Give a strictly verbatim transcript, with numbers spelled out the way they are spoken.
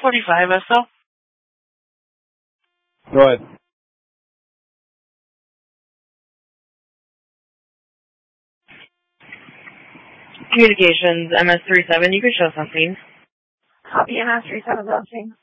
forty-five S L. Go ahead. Communications, M S thirty-seven, you can show something. Copy M S thirty-seven, something.